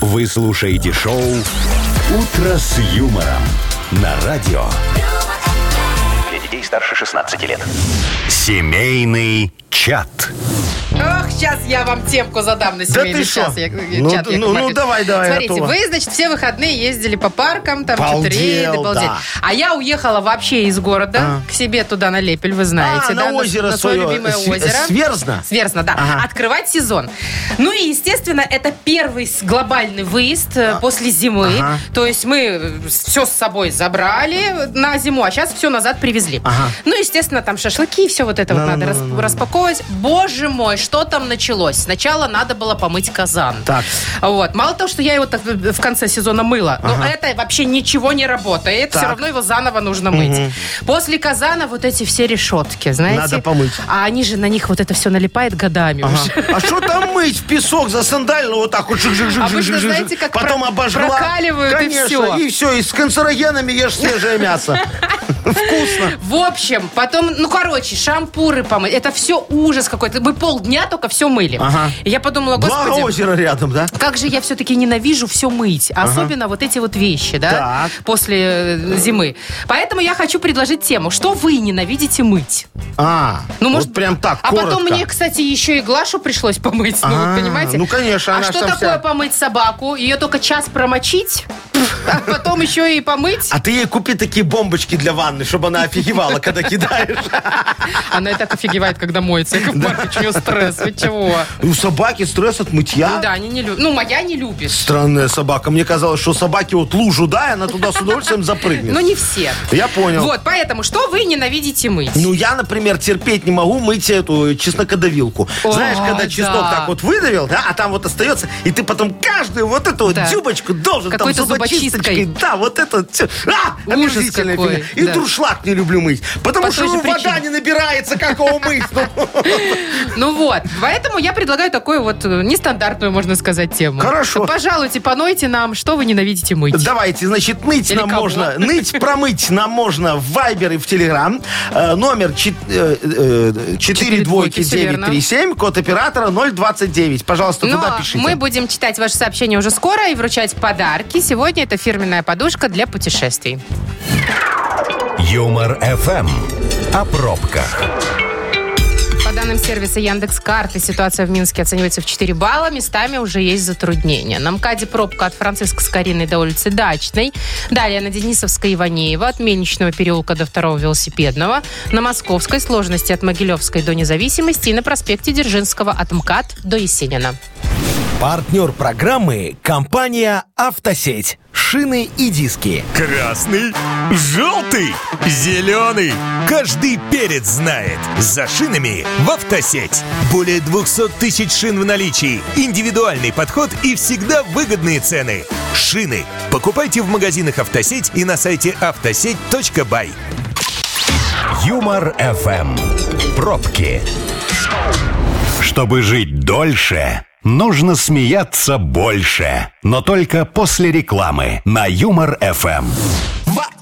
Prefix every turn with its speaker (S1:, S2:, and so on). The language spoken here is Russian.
S1: Вы слушаете шоу «Утро с юмором» на радио.
S2: Для детей старше 16 лет.
S1: Семейный чат.
S3: Ох, сейчас я вам темку задам на семейный час.
S1: Давай.
S3: Смотрите, вы, значит, все выходные ездили по паркам, там что-то рейды,
S1: да.
S3: А я уехала вообще из города к себе туда на Лепель, вы знаете, да?
S1: На озеро
S3: на свое любимое озеро.
S1: Сверзно?
S3: Сверзно, да.
S1: Ага.
S3: Открывать сезон. Ну и, естественно, это первый глобальный выезд после зимы.
S1: Ага.
S3: То есть мы все с собой забрали на зиму, а сейчас все назад привезли.
S1: Ага.
S3: Ну, естественно, там шашлыки, все вот это вот надо распаковывать. Боже мой, что там началось? Сначала надо было помыть казан.
S1: Так.
S3: Вот. Мало того, что я его так в конце сезона мыла, но это вообще ничего не работает.
S1: Так.
S3: Все равно его заново нужно мыть. После казана вот эти все решетки, знаете.
S1: Надо помыть.
S3: А они же, на них вот это все налипает годами уже.
S1: А что там мыть? В песок засандалил вот так вот жик-жик-жик-жик-жик.
S3: Обычно, знаете, как
S1: потом обожгла.
S3: прокаливают,
S1: конечно,
S3: и все.
S1: И все, и с канцерогенами ешь свежее мясо. Вкусно.
S3: В общем, потом, шампуры помыть. Это все ужас какой-то. Мы полдня только все мыли.
S1: Ага.
S3: И я подумала,
S1: Два
S3: господи,
S1: озера рядом, да?
S3: как же я все-таки ненавижу все мыть. Особенно вот эти вот вещи, да,
S1: Так.
S3: после зимы. Поэтому я хочу предложить тему. Что вы ненавидите мыть?
S1: Вот прям так,
S3: А
S1: коротко.
S3: потом мне, кстати, еще и Глашу пришлось помыть. Вы понимаете?
S1: Ну, конечно,
S3: А
S1: она ж
S3: что
S1: там
S3: такое
S1: вся-
S3: помыть собаку? Ее только час промочить, а потом еще и помыть?
S1: А ты ей купи такие бомбочки для ванны, чтобы она офигевала, когда кидаешь.
S3: Она и так офигевает, когда моется. Яков Маркович, у нее стресс. Вы чего?
S1: У собаки стресс от мытья.
S3: Ну да, они не любят. Ну, моя не любит.
S1: Странная собака. Мне казалось, что собаки вот лужу, да, и она туда с удовольствием запрыгнет.
S3: Но не все.
S1: Я понял.
S3: Вот, поэтому, что вы ненавидите мыть?
S1: Ну, я, например, терпеть не могу мыть эту чеснокодавилку. Знаешь, когда чеснок
S3: да.
S1: так вот выдавил, да, а там вот остается, и ты потом каждую вот эту вот
S3: Да.
S1: дюбочку должен
S3: Какой-то
S1: там зубочисткой. Да, вот это всё.
S3: Ужас
S1: Омерзительная
S3: какой,
S1: фигня. И
S3: да.
S1: дуршлаг не люблю мыть. Потому
S3: По
S1: что
S3: той же
S1: вода
S3: причине.
S1: не набирается, как его мыть.
S3: Ну вот, поэтому я предлагаю такую вот нестандартную, можно сказать, тему.
S1: Хорошо.
S3: Пожалуйте, понойте нам, что вы ненавидите мыть.
S1: Давайте, значит, ныть
S3: Или
S1: нам
S3: кого?
S1: можно. Ныть, промыть нам можно в Viber и в Telegram. Номер 42937, код оператора 029. Пожалуйста,
S3: Ну,
S1: туда
S3: а
S1: пишите.
S3: мы будем читать ваши сообщения уже скоро и вручать подарки. Сегодня это фирменная подушка для путешествий.
S1: Юмор FM. О пробках.
S3: По данным сервиса Яндекс.Карты, ситуация в Минске оценивается в 4 балла. Местами уже есть затруднения. На МКАДе пробка от Франциска Скорины до улицы Дачной. Далее на Денисовской и Иванеева, от Мельничного переулка до 2-го велосипедного. На Московской сложности от Могилевской до Независимости. И на проспекте Дзержинского от МКАД до Есенина.
S1: Партнер программы – компания «Автосеть». Шины и диски.
S4: Красный, желтый, зеленый. Каждый перец знает. За шинами в «Автосеть». Более 200 тысяч шин в наличии. Индивидуальный подход и всегда выгодные цены. Шины. Покупайте в магазинах «Автосеть» и на сайте автосеть.бай.
S1: Юмор FM. Пробки. Чтобы жить дольше, нужно смеяться больше. Но только после рекламы на Юмор FM.